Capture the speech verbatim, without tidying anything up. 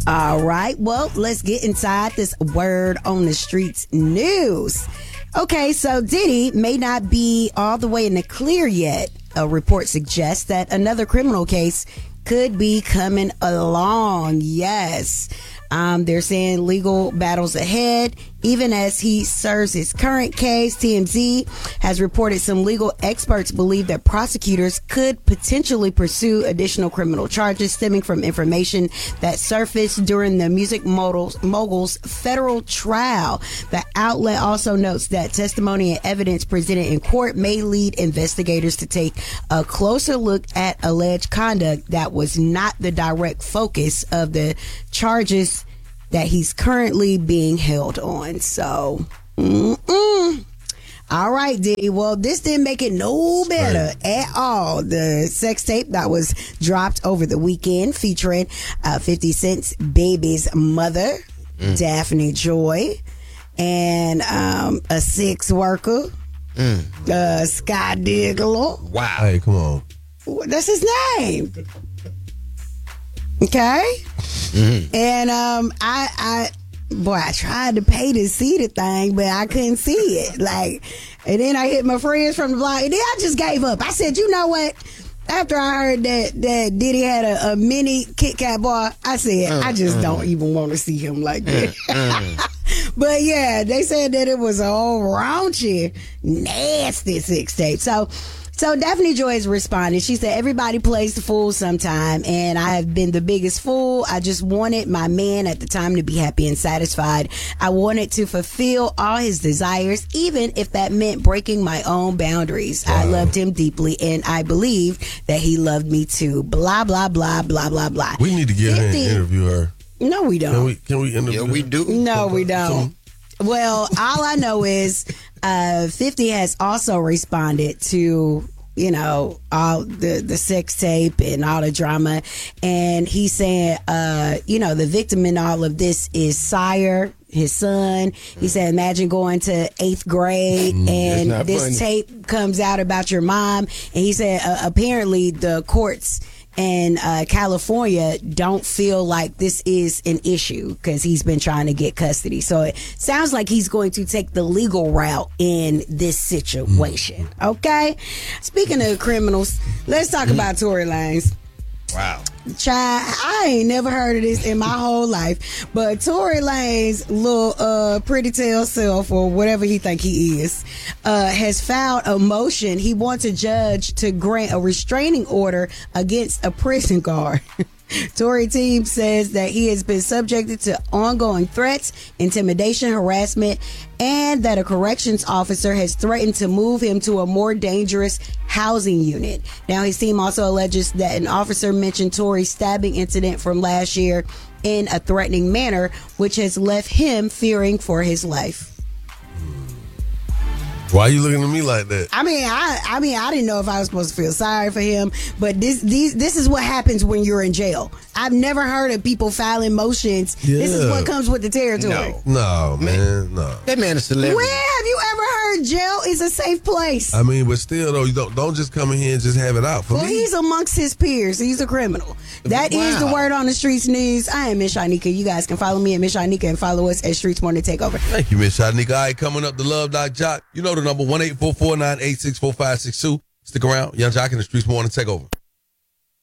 All right. Well, let's get inside this word on the streets news. Okay, so Diddy may not be all the way in the clear yet. A report suggests that another criminal case could be coming along. Yes. Um, they're saying legal battles ahead. Even as he serves his current case, T M Z has reported some legal experts believe that prosecutors could potentially pursue additional criminal charges stemming from information that surfaced during the music mogul's, mogul's federal trial. The outlet also notes that testimony and evidence presented in court may lead investigators to take a closer look at alleged conduct that was not the direct focus of the charges that he's currently being held on. So, mm-mm. All right, Diddy. Well, this didn't make it no better at all. The sex tape that was dropped over the weekend featuring uh, fifty Cent's baby's mother, mm. Daphne Joy, and um, a sex worker, mm. uh, Sky Diggler. Wow. Hey, come on. That's his name. Okay. Mm-hmm. And um, I, I, boy, I tried to pay to see the thing, but I couldn't see it. Like, and then I hit my friends from the block, and then I just gave up. I said, you know what? After I heard that that Diddy had a, a mini Kit Kat bar, I said, mm, I just mm. don't even want to see him like that. Mm, mm. But yeah, they said that it was a whole raunchy, nasty sex tape. So. So Daphne Joy has responded. She said, everybody plays the fool sometime, and I have been the biggest fool. I just wanted my man at the time to be happy and satisfied. I wanted to fulfill all his desires, even if that meant breaking my own boundaries. Wow. I loved him deeply, and I believe that he loved me too. Blah, blah, blah, blah, blah, blah. We need to get her and interview her. No, we don't. Can we, can we interview her? Yeah, we do. No, we don't. Well, all I know is uh, fifty has also responded to, you know, all the, the sex tape and all the drama. And he's saying, uh, you know, the victim in all of this is Sire, his son. He said, imagine going to eighth grade and this funny. tape comes out about your mom. And he said, uh, apparently the courts in uh, California don't feel like this is an issue because he's been trying to get custody. So it sounds like he's going to take the legal route in this situation. Mm. Okay? Speaking of criminals, let's talk mm. about Tory Lanez. Wow. Child, I ain't never heard of this in my whole life. But Tory Lanez, little uh, pretty tail self, or whatever he think he is, uh, has filed a motion. He wants a judge to grant a restraining order against a prison guard. Tory team says that he has been subjected to ongoing threats, intimidation, harassment, and that a corrections officer has threatened to move him to a more dangerous housing unit. Now, his team also alleges that an officer mentioned Tory's stabbing incident from last year in a threatening manner, which has left him fearing for his life. Why are you looking at me like that? I mean, I, I mean, I didn't know if I was supposed to feel sorry for him, but this, these, this is what happens when you're in jail. I've never heard of people filing motions. Yeah. This is what comes with the territory. No, no man, no. That man is a celebrity. Where have you ever heard jail is a safe place? I mean, but still, though, you don't don't just come in here and just have it out for well, me. Well, he's amongst his peers. He's a criminal. That wow. is the word on the streets news. I am Miss Shanika. You guys can follow me at Miss Shanika and follow us at Streets Morning Takeover. Thank you, Miss Shanika. All right, coming up, the Love Doc Jock. You know the number, one eight four four, nine eight six, four five six two. Stick around. Young Jock in the Streets Morning Takeover.